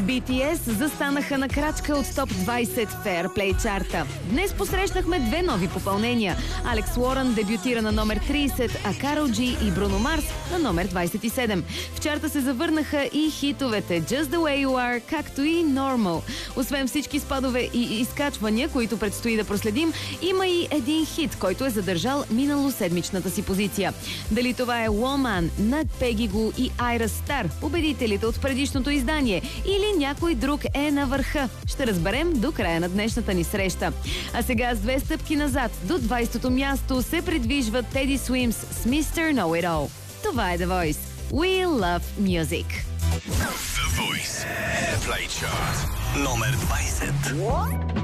BTS застанаха на крачка от топ 20 Fairplay чарта. Днес посрещнахме две нови попълнения. Алекс Уорън дебютира на номер 30, а Карол Джи и Бруно Марс на номер 27. В чарта се завърнаха и хитовете Just the Way You Are, както и Normal. Освен всички спадове и изкачвания, които предстои да проследим, има и един хит, който е задържал миналоседмичната си позиция. Дали това е Woman, над Пеги Гу и Айра Стар, победителите от предишното издание, или някой друг е на върха? Ще разберем до края на днешната ни среща. А сега с две стъпки назад, до 20-то място се придвижват Teddy Swims с Mr. Know It All. Това е The Voice. We love music. The Voice Airplay Chart номер 20.